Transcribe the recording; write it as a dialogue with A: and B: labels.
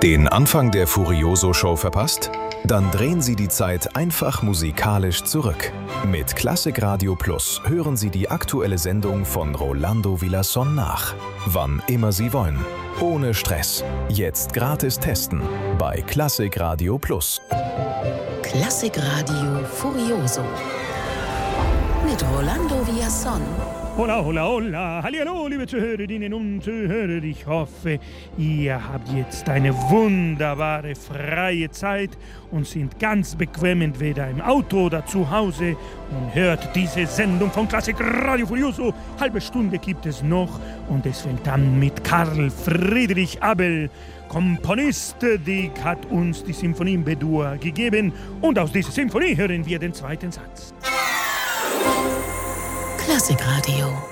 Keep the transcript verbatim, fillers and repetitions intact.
A: Den Anfang der Furioso-Show verpasst? Dann drehen Sie die Zeit einfach musikalisch zurück. Mit Klassikradio Plus hören Sie die aktuelle Sendung von Rolando Villazón nach. Wann immer Sie wollen. Ohne Stress. Jetzt gratis testen bei Klassikradio Plus.
B: Klassikradio Furioso mit Rolando Villazón.
C: Hola, hola, hola. Hallihallo, liebe Zuhörerinnen und Zuhörer. Ich hoffe, ihr habt jetzt eine wunderbare freie Zeit und sind ganz bequem entweder im Auto oder zu Hause und hört diese Sendung von Klassikradio Furioso. Halbe Stunde gibt es noch und es fängt an mit Karl Friedrich Abel, Komponist, die hat uns die Symphonie in B-Dur gegeben und aus dieser Symphonie hören wir den zweiten Satz.
B: Klassikradio